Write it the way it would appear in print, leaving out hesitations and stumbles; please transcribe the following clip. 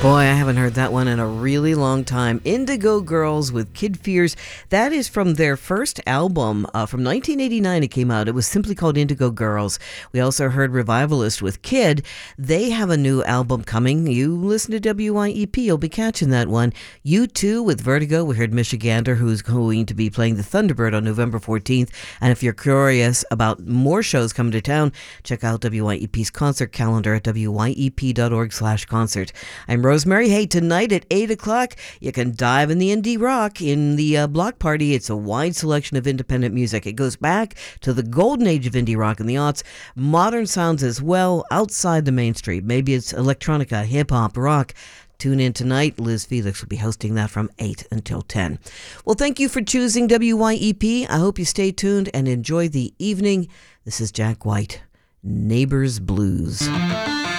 Boy, I haven't heard that one in a really long time. Indigo Girls with Kid Fears. That is from their first album from 1989. It came out. It was simply called Indigo Girls. We also heard Revivalist with Kid. They have a new album coming. You listen to WYEP, you'll be catching that one. U2 with Vertigo. We heard Michigander, who's going to be playing the Thunderbird on November 14th. And if you're curious about more shows coming to town, check out WYEP's concert calendar at wyep.org/concert. I'm Rosemary. Hey, tonight at 8 o'clock, you can dive in the indie rock in the block party. It's a wide selection of independent music. It goes back to the golden age of indie rock in the aughts. Modern sounds as well, outside the mainstream. Maybe it's electronica, hip-hop, rock. Tune in tonight. Liz Felix will be hosting that from 8 until 10. Well, thank you for choosing WYEP. I hope you stay tuned and enjoy the evening. This is Jack White, Neighbors Blues.